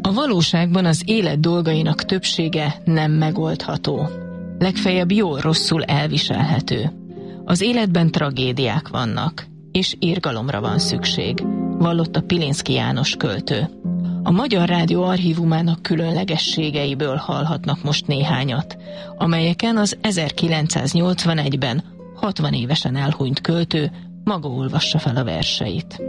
A valóságban az élet dolgainak többsége nem megoldható. Legfeljebb jól-rosszul elviselhető. Az életben tragédiák vannak, és irgalomra van szükség, vallotta Pilinszky János költő. A Magyar Rádió archívumának különlegességeiből hallhatnak most néhányat, amelyeken az 1981-ben 60 évesen elhunyt költő maga olvassa fel a verseit.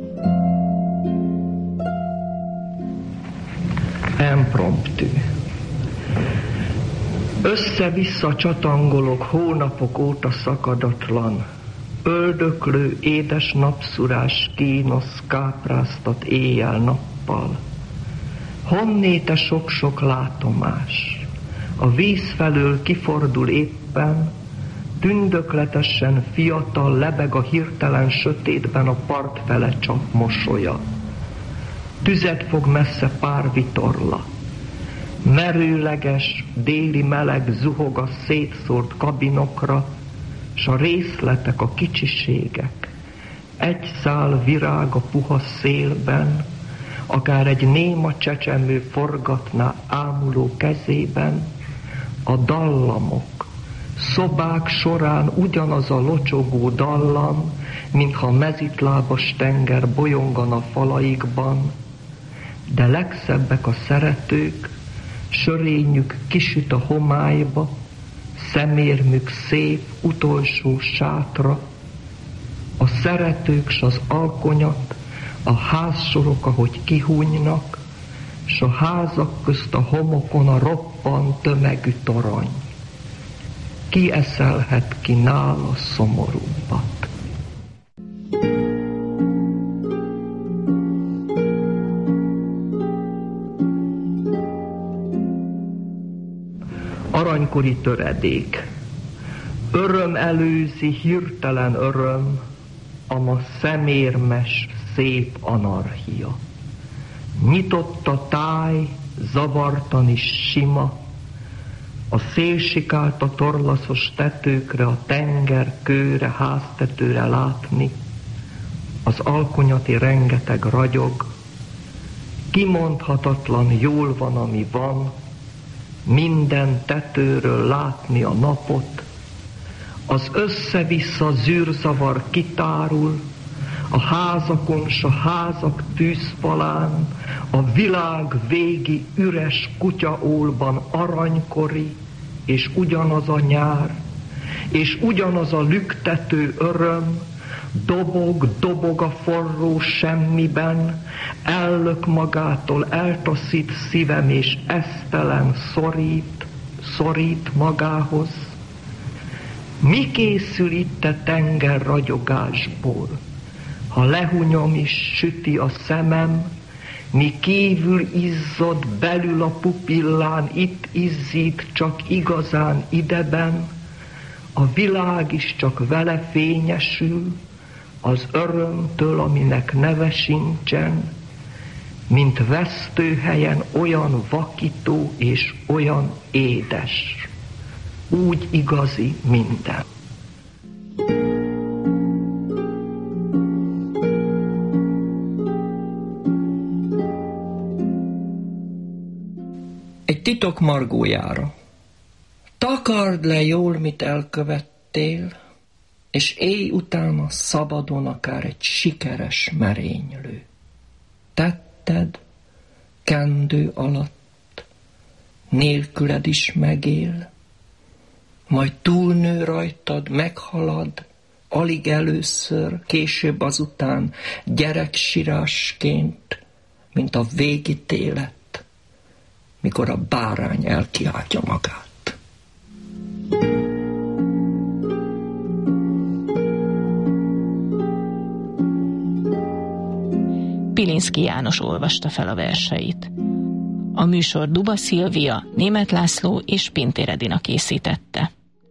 Impromptu. Össze-vissza csatangolok hónapok óta szakadatlan, öldöklő, édes napszurás kínosz kápráztat éjjel-nappal. Honnét a sok-sok látomás? A víz felől kifordul éppen, tündökletesen fiatal lebeg a hirtelen sötétben a part fele csap mosolya. Tüzet fog messze pár vitorla. Merőleges, déli meleg zuhog a szétszórt kabinokra, s a részletek, a kicsiségek. Egy szál virág a puha szélben, akár egy néma csecsemő forgatná ámuló kezében, a dallamok, szobák során ugyanaz a locsogó dallam, mintha mezitlábas tenger bolyongana falaikban, de legszebbek a szeretők, sörényük kisüt a homályba, szemérmük szép utolsó sátra, a szeretők s az alkonyat, a házsorok, ahogy kihúnynak, s a házak közt a homokon a roppant tömegű torony. Ki eszelhet ki nála szomorúbbat? Aranykori töredék. Öröm előzi hirtelen öröm, ama szemérmes, szép anarchia. Nyitott a táj, zavartan is sima, a szél sikált a torlaszos tetőkre, a tenger kőre, háztetőre látni, az alkonyati rengeteg ragyog, kimondhatatlan jól van, ami van, minden tetőről látni a napot, az össze-vissza zűrzavar kitárul, a házakon s a házak tűzfalán, a világ végi üres kutyaólban aranykori, és ugyanaz a nyár, és ugyanaz a lüktető öröm, dobog a forró semmiben, ellök magától, eltaszít szívem, és esztelen szorít magához. Mi készül itt a tenger ragyogásból? Ha lehunyom is süti a szemem, mi kívül izzad belül a pupillán, itt izzít csak igazán ideben, a világ is csak vele fényesül, az örömtől, aminek neve sincsen, mint vesztőhelyen olyan vakító és olyan édes, úgy igazi minden. Egy titok Margójára. Takard le jól, mit elkövettél, és élj utána szabadon akár egy sikeres merénylő. Tetted, kendő alatt, nélküled is megél, majd túlnő rajtad, meghalad, alig először, később azután gyereksirásként, mint a végítélet, mikor a bárány elkiáltja magát. Pilinszky János olvasta fel a verseit. A műsor Duba Szilvia, Németh László és Pintér Edina készítette.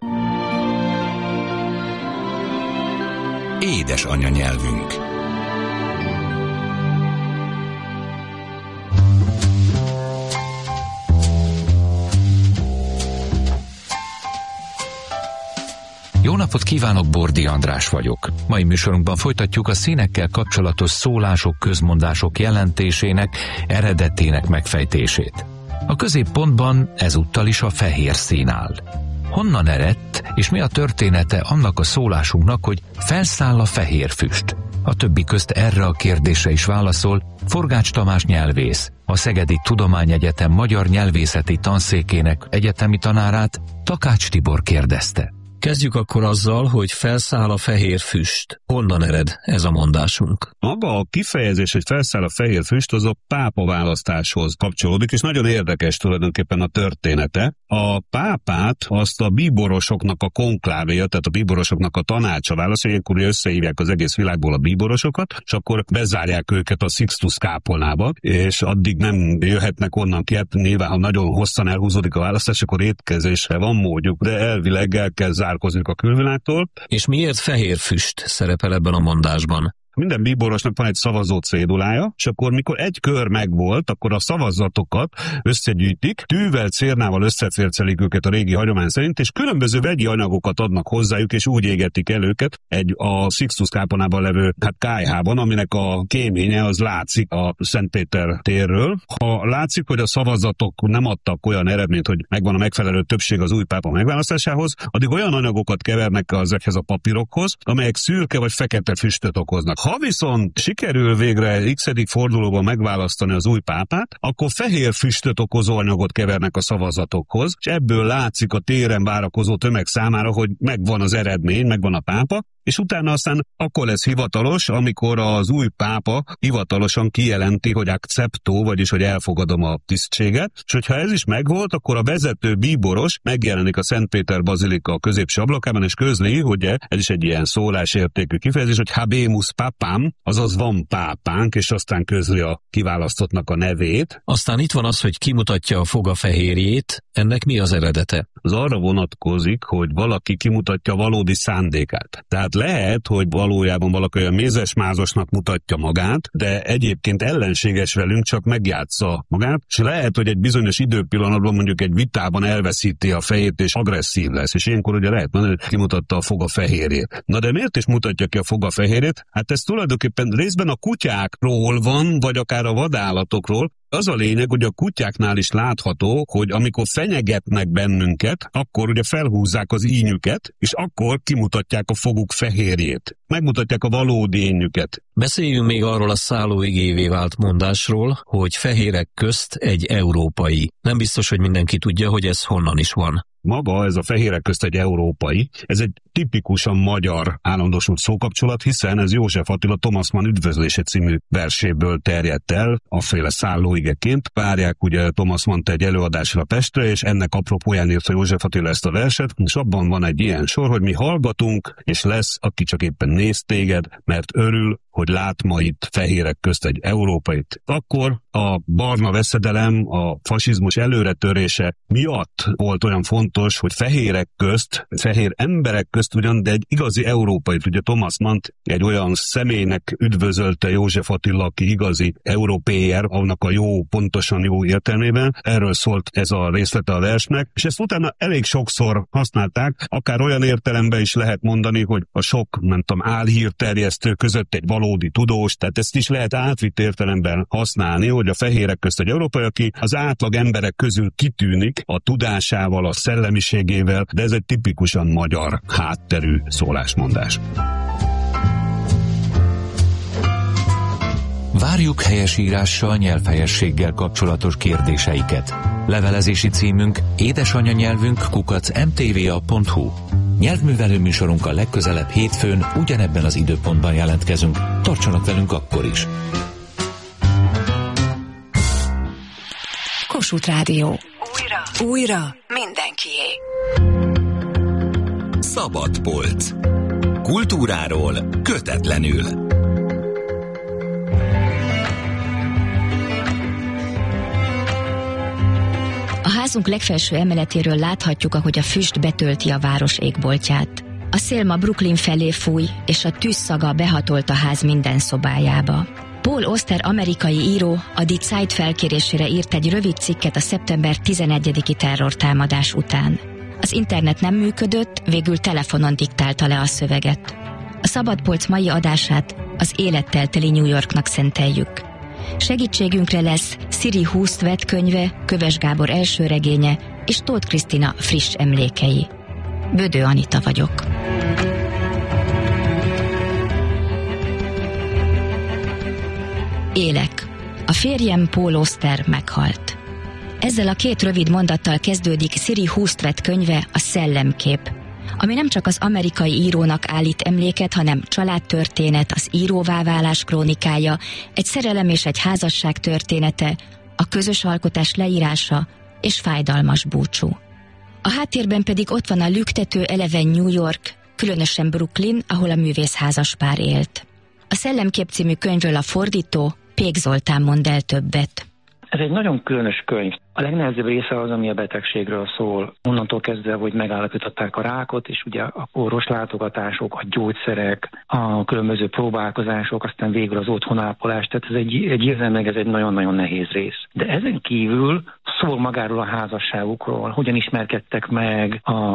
Édes anyanyelvünk. Jó napot kívánok, Bordi András vagyok. Mai műsorunkban folytatjuk a színekkel kapcsolatos szólások, közmondások jelentésének, eredetének megfejtését. A középpontban ezúttal is a fehér szín áll. Honnan eredt, és mi a története annak a szólásunknak, hogy felszáll a fehér füst? A többi közt erre a kérdésre is válaszol Forgács Tamás nyelvész, a Szegedi Tudományegyetem magyar nyelvészeti tanszékének egyetemi tanárát Takács Tibor kérdezte. Kezdjük akkor azzal, hogy felszáll a fehér füst. Honnan ered ez a mondásunk? Maga a kifejezés, hogy felszáll a fehér füst, az a pápa választáshoz kapcsolódik, és nagyon érdekes tulajdonképpen a története. A pápát azt a bíborosoknak a konklávéja, tehát a bíborosoknak a tanácsa választja, ilyenkor összehívják az egész világból a bíborosokat, és akkor bezárják őket a Sixtus kápolnába, és addig nem jöhetnek onnan ki. Hát nyilván, ha nagyon hosszan elhúzódik a választás, akkor étkezésre van módjuk, de elvileg el kell zárkozni a külvilágtól. És miért fehér füst szerepel ebben a mondásban? Minden bíborosnak van egy szavazó cédulája, és akkor mikor egy kör megvolt, akkor a szavazatokat összegyűjtik, tűvel, cérnával összefércelik őket a régi hagyomány szerint, és különböző vegyi anyagokat adnak hozzájuk, és úgy égetik el őket a Sixtus kápolnában levő kályhában, aminek a kéménye az látszik a Szentpéter térről. Ha látszik, hogy a szavazatok nem adtak olyan eredményt, hogy megvan a megfelelő többség az új pápa megválasztásához, addig olyan anyagokat kevernek ezekhez a papírokhoz, amelyek szürke vagy fekete füstöt okoznak. Ha viszont sikerül végre x-edik fordulóban megválasztani az új pápát, akkor fehér füstöt okozó anyagot kevernek a szavazatokhoz, és ebből látszik a téren várakozó tömeg számára, hogy megvan az eredmény, megvan a pápa, és utána aztán akkor lesz hivatalos, amikor az új pápa hivatalosan kijelenti, hogy acceptó, vagyis hogy elfogadom a tisztséget, és hogyha ez is megvolt, akkor a vezető bíboros megjelenik a Szentpéter bazilika középső ablakában, és közli, hogy ez is egy ilyen szólásértékű kifejezés, hogy habemus papam, azaz van pápánk, és aztán közli a kiválasztottnak a nevét. Aztán itt van az, hogy kimutatja a foga fehérjét, ennek mi az eredete? Az arra vonatkozik, hogy valaki kimutatja valódi szándékát. Tehát lehet, hogy valójában valaki olyan mézesmázosnak mutatja magát, de egyébként ellenséges velünk, csak megjátsza magát, és lehet, hogy egy bizonyos időpillanatban mondjuk egy vitában elveszíti a fejét, és agresszív lesz, és ilyenkor ugye lehet mondani, hogy kimutatta a foga fehérjét. Na de miért is mutatja ki a foga fehérjét? Hát ez tulajdonképpen részben a kutyákról van, vagy akár a vadállatokról. Az a lényeg, hogy a kutyáknál is látható, hogy amikor fenyegetnek bennünket, akkor ugye felhúzzák az ínyüket, és akkor kimutatják a foguk fehérjét. Megmutatják a valódi ínyüket. Beszéljünk még arról a szállóigévé vált mondásról, hogy fehérek közt egy európai. Nem biztos, hogy mindenki tudja, hogy ez honnan is van. Maga ez a fehérek közt egy európai, ez egy tipikusan magyar állandósult szókapcsolat, hiszen ez József Attila Thomas Mann Üdvözlése című verséből terjedt el, afféle szállóigeként. Várják ugye Thomas Mannt egy előadásra Pestre, és ennek apropóján írta József Attila ezt a verset, és abban van egy ilyen sor, hogy mi hallgatunk, és lesz, aki csak éppen néz téged, mert örül, hogy lát ma itt fehérek közt egy európait. Akkor a barna veszedelem, a fasizmus előretörése miatt volt olyan fontos, hogy fehérek közt, fehér emberek közt ugyan, de egy igazi európait. Ugye Thomas Mannt egy olyan személynek üdvözölte József Attila, aki igazi európéer, annak a jó, pontosan jó értelmében. Erről szólt ez a részlete a versnek, és ezt utána elég sokszor használták, akár olyan értelemben is lehet mondani, hogy a sok, nem tudom, álhírterjesztő között egy valódi tudós, tehát ezt is lehet átvitt értelemben használni, hogy a fehérek közt egy európai, aki az átlag emberek közül kitűnik a tudásával, a szellemiségével, de ez egy tipikusan magyar hátterű szólásmondás. Várjuk helyesírással, nyelvhelyességgel kapcsolatos kérdéseiket. Levelezési címünk édesanyanyelvünk@mtva.hu. Nyelvművelő műsorunkkal legközelebb hétfőn ugyanebben az időpontban jelentkezünk. Tartsanak velünk akkor is! Kossuth Rádió. Újra mindenkié. Szabad polc. Kultúráról kötetlenül. A házunk legfelső emeletéről láthatjuk, ahogy a füst betölti a város égboltját. A szél ma Brooklyn felé fúj, és a tűzszaga behatolt a ház minden szobájába. Paul Auster amerikai író a Die Zeit felkérésére írt egy rövid cikket a szeptember 11-i terrortámadás után. Az internet nem működött, végül telefonon diktálta le a szöveget. A Szabadpolc mai adását az élettel teli New Yorknak szenteljük. Segítségünkre lesz Sziri Húsztvet könyve, Köves Gábor első regénye és Tóth Krisztina friss emlékei. Bödő Anita vagyok. Élek. A férjem Paul Auster meghalt. Ezzel a két rövid mondattal kezdődik Sziri Húsztvet könyve, a Szellemkép, ami nem csak az amerikai írónak állít emléket, hanem családtörténet, az íróvá válás krónikája, egy szerelem és egy házasság története, a közös alkotás leírása és fájdalmas búcsú. A háttérben pedig ott van a lüktető eleven New York, különösen Brooklyn, ahol a művészházas pár élt. A Szellemkép című könyvről a fordító, Pék Zoltán mond el többet. Ez egy nagyon különös könyv. A legnehezebb része az, ami a betegségről szól. Onnantól kezdve, hogy megállapították a rákot, és ugye a orvoslátogatások, a gyógyszerek, a különböző próbálkozások, aztán végül az otthonápolás. Tehát ez érzelmileg ez egy nagyon-nagyon nehéz rész. De ezen kívül szól magáról a házasságukról, hogyan ismerkedtek meg,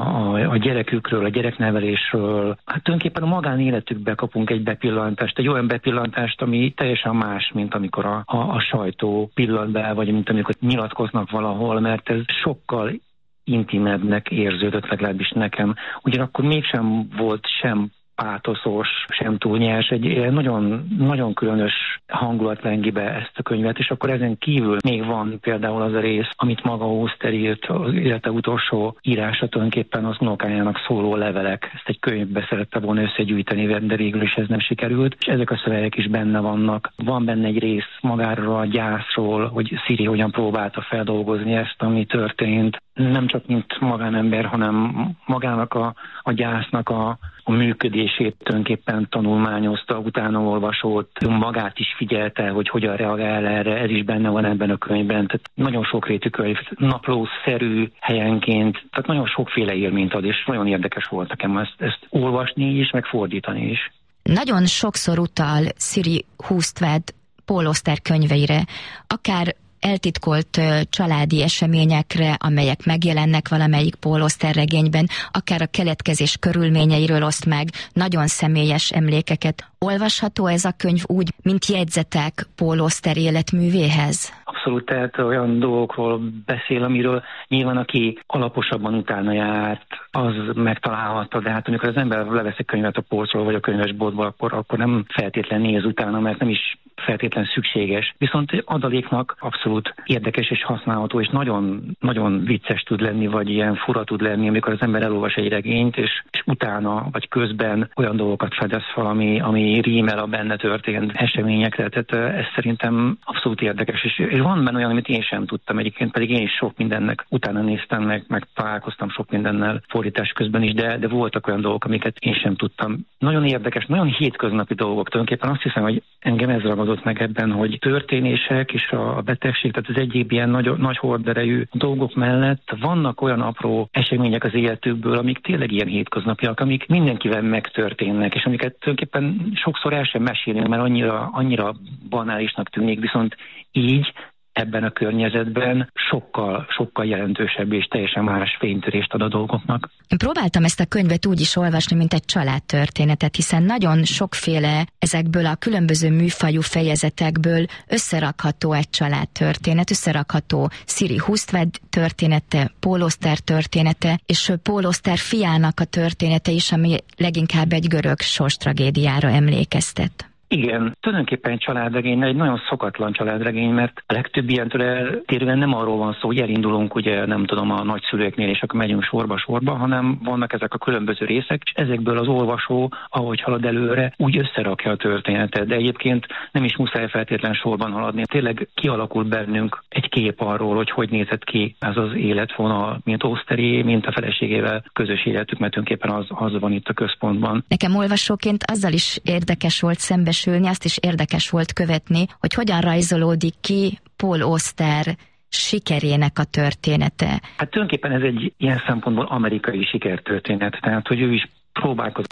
a gyerekükről, a gyereknevelésről. Hát tulajdonképpen a magánéletükbe kapunk egy bepillantást, egy olyan bepillantást, ami teljesen más, mint amikor a sajtó pillant be, vagy mint amikor nyilatkoznak valahol, mert ez sokkal intimebbnek érződött, legalábbis nekem. Ugyanakkor mégsem volt sem pátoszos, sem túl nyers, egy nagyon, nagyon különös hangulat lengi be ezt a könyvet, és akkor ezen kívül még van például az a rész, amit maga Auster írt, az élete utolsó írása tulajdonképpen az unokájának szóló levelek. Ezt egy könyvbe szerette volna összegyűjteni, de végül is ez nem sikerült, és ezek a szövegek is benne vannak. Van benne egy rész magáról a gyászról, hogy Sziri hogyan próbálta feldolgozni ezt, ami történt. Nem csak mint magánember, hanem magának a gyásznak a működését tulajdonképpen tanulmányozta, utána olvasott, magát is figyelte, hogy hogyan reagál erre, ez is benne van ebben a könyvben. Tehát nagyon sokrétű könyv, naplószerű helyenként, tehát nagyon sokféle élményt ad, és nagyon érdekes volt nekem ezt olvasni is, meg fordítani is. Nagyon sokszor utal Sziri Húsztvet Paul Auster könyveire, akár eltitkolt családi eseményekre, amelyek megjelennek valamelyik Paul Auster regényben, akár a keletkezés körülményeiről oszt meg nagyon személyes emlékeket. Olvasható ez a könyv úgy, mint jegyzetek Paul Auster életművéhez? Abszolút, tehát olyan dolgokról beszél, amiről nyilván aki alaposabban utána járt, az megtalálhatta, de hát amikor az ember levesz egy könyvet a polcról vagy a könyvesboltból, akkor nem feltétlen néz utána, mert nem is feltétlen szükséges. Viszont adaléknak abszolút érdekes és használható, és nagyon, nagyon vicces tud lenni, vagy ilyen fura tud lenni, amikor az ember elolvas egy regényt, és utána, vagy közben olyan dolgokat fedez fel, ami rímel a benne történt eseményekre. Tehát ez szerintem abszolút érdekes, és van benne olyan, amit én sem tudtam egyébként, pedig én is sok mindennek utána néztem, meg találkoztam sok mindennel fordítás közben is, de voltak olyan dolgok, amiket én sem tudtam. Nagyon érdekes, nagyon hétköznapi dolgok. Tulajdonképpen azt hiszem, hogy engem ez ragadott meg ebben, hogy történések és a betegség, tehát az egyéb ilyen nagy horderejű dolgok mellett vannak olyan apró események az életükből, amik tényleg ilyen hétköznapiak, amik mindenkivel megtörténnek, és amiket tulajdonképpen sokszor el sem mesélünk, mert annyira banálisnak tűnik, viszont így ebben a környezetben sokkal jelentősebb és teljesen más fénytörést ad a dolgoknak. Én próbáltam ezt a könyvet úgy is olvasni, mint egy családtörténetet, hiszen nagyon sokféle ezekből a különböző műfajú fejezetekből összerakható egy családtörténet, összerakható Sziri Húsztvet története, Paul Auster története, és Paul Auster fiának a története is, ami leginkább egy görög sorstragédiára emlékeztet. Igen, tulajdonképpen egy családregény, egy nagyon szokatlan családregény, mert a legtöbb ilyentől eltérően nem arról van szó, hogy elindulunk ugye nem tudom a nagyszülőknél, és akkor megyünk sorba, hanem vannak ezek a különböző részek, és ezekből az olvasó, ahogy halad előre, úgy összerakja a történetet, de egyébként nem is muszáj feltétlen sorban haladni. Tényleg kialakul bennünk egy kép arról, hogy nézett ki ez az életvonal, mint Austeré, mint a feleségével közös életük, mert tulajdonképpen az van itt a központban. Nekem olvasóként azzal is érdekes volt szembesülni, azt is érdekes volt követni, hogy hogyan rajzolódik ki Paul Auster sikerének a története. Hát tulajdonképpen ez egy ilyen szempontból amerikai sikertörténet, tehát hogy ő is próbálkozott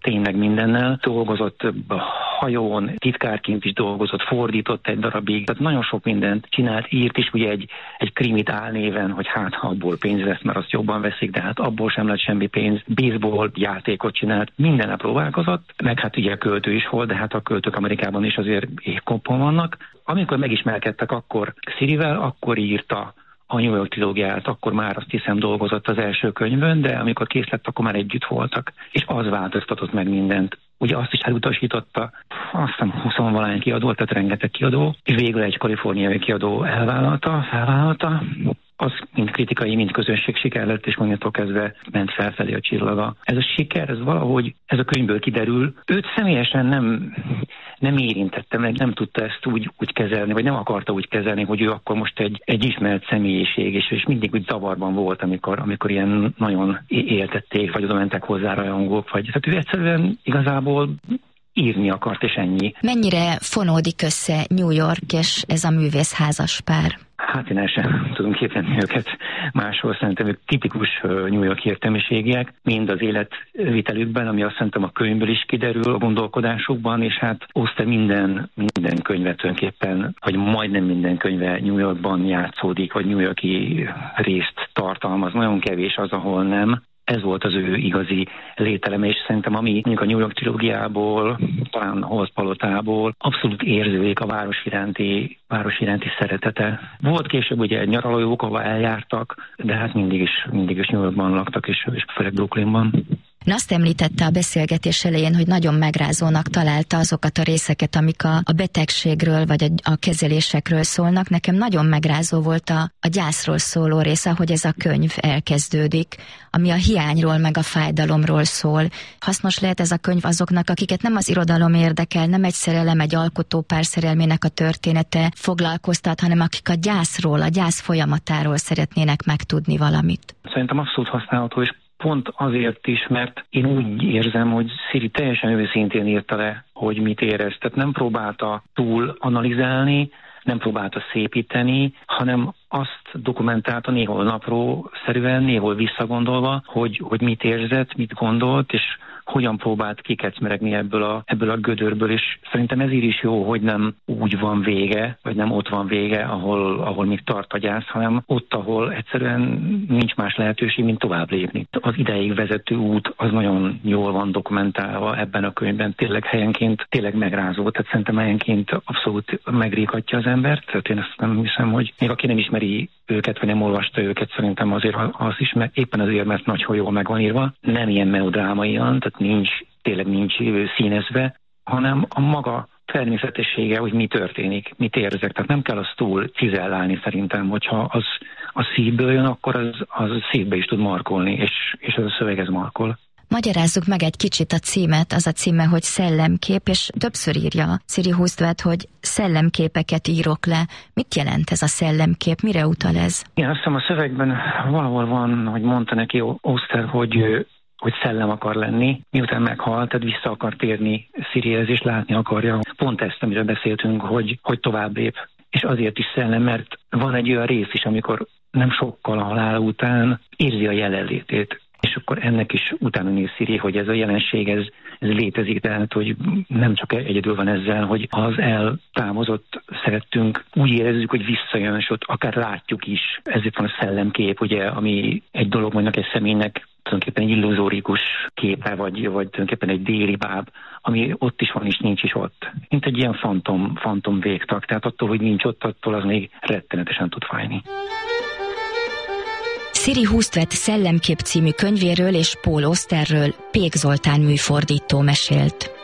tényleg mindennel. Dolgozott hajón, titkárként is dolgozott, fordított egy darabig, tehát nagyon sok mindent csinált, írt is ugye egy krimit álnéven, hogy hát ha abból pénz lesz, mert azt jobban veszik, de hát abból sem lett semmi pénz. Baseball játékot csinált, mindennel próbálkozott, meg hát ugye költő is volt, de hát a költők Amerikában is azért évkompon vannak. Amikor megismerkedtek akkor Cirivel, akkor írta a New York trilógiát, akkor már azt hiszem dolgozott az első könyvön, de amikor kész lett, akkor már együtt voltak, és az változtatott meg mindent. Ugye azt is elutasította, azt hiszem 20-valány kiadó, tehát rengeteg kiadó, és végül egy kaliforniai kiadó felvállalta. Az mind kritikai, mind közönség siker lett, és mondjától kezdve ment felfelé a csillaga. Ez a siker, ez valahogy, ez a könyvből kiderül. Őt személyesen nem érintette meg, nem tudta ezt úgy kezelni, vagy nem akarta úgy kezelni, hogy ő akkor most egy ismert személyiség, és mindig úgy zavarban volt, amikor ilyen nagyon éltették, vagy oda mentek hozzá rajongók, vagy tehát ő egyszerűen igazából írni akart, és ennyi. Mennyire fonódik össze New York és ez a művész házas pár? Hát én el sem tudom képzelni őket máshol, szerintem ők tipikus New York értelmiségiek, mind az életvitelükben, ami azt szerintem a könyvből is kiderül, a gondolkodásukban, és hát Auster minden könyve tulajdonképpen, vagy majdnem minden könyve New Yorkban játszódik, vagy New Yorki részt tartalmaz, nagyon kevés az, ahol nem. Ez volt az ő igazi lételeme, és szerintem ami mondjuk a New York trilógiából, talán Holz-palotából abszolút érződik a város iránti szeretete. Volt később ugye nyaralójók, ahol eljártak, de hát mindig is New Yorkban laktak, és főleg Brooklynban. Azt említette a beszélgetés elején, hogy nagyon megrázónak találta azokat a részeket, amik a betegségről vagy a kezelésekről szólnak. Nekem nagyon megrázó volt a gyászról szóló része, hogy ez a könyv elkezdődik, ami a hiányról meg a fájdalomról szól. Hasznos lehet ez a könyv azoknak, akiket nem az irodalom érdekel, nem egy szerelem, egy alkotópár szerelmének a története foglalkoztat, hanem akik a gyászról, a gyász folyamatáról szeretnének megtudni valamit. Szerintem abszolút használható, és pont azért is, mert én úgy érzem, hogy Ciri teljesen őszintén írta le, hogy mit érez. Tehát nem próbálta túl analizálni, nem próbálta szépíteni, hanem azt dokumentálta néhol napró-szerűen, néhol visszagondolva, hogy mit érzett, mit gondolt, és hogyan próbált kikecmeregni ebből a gödörből, és szerintem ezért is jó, hogy nem úgy van vége, vagy nem ott van vége, ahol még tart a gyász, hanem ott, ahol egyszerűen nincs más lehetőség, mint tovább lépni. Az ideig vezető út az nagyon jól van dokumentálva ebben a könyvben, tényleg helyenként tényleg megrázó, tehát szerintem helyenként abszolút megrékatja az embert, tehát én ezt nem hiszem, hogy még aki nem ismeri őket, vagy nem olvasta őket, szerintem azért az is, éppen azért, mert nagyon jól meg van írva, nem ilyen melodrámaian, tehát tényleg nincs színezve, hanem a maga természetessége, hogy mi történik, mit érzek. Tehát nem kell azt túl cizellálni szerintem, hogyha az a szívből jön, akkor az szívbe is tud markolni, és ez a szöveg ez markol. Magyarázzuk meg egy kicsit a címet, az a címe, hogy szellemkép, és többször írja Ciri Hustvedt, hogy szellemképeket írok le. Mit jelent ez a szellemkép? Mire utal ez? Igen, azt hiszem a szövegben valahol van, hogy mondta neki Auster, hogy szellem akar lenni, miután meghalt, tehát vissza akar térni Cirihez, és látni akarja pont ezt, amiről beszéltünk, hogy tovább lép. És azért is szellem, mert van egy olyan rész is, amikor nem sokkal a halála után érzi a jelenlétét. És akkor ennek is utána néz Ciri, hogy ez a jelenség, ez létezik, tehát hogy nem csak egyedül van ezzel, hogy az eltávozott szerettünk, úgy érezzük, hogy visszajön, és ott akár látjuk is. Ezért van a szellemkép, ugye, ami egy dolog, mondjuk egy személynek tulajdonképpen egy illuzórikus képe, vagy tulajdonképpen egy déli báb, ami ott is van, és nincs is ott. Mint egy ilyen fantom végtag, tehát attól, hogy nincs ott, attól az még rettenetesen tud fájni. Ciri Hustvedt Szellemkép című könyvéről és Paul Austerről Pék Zoltán műfordító mesélt.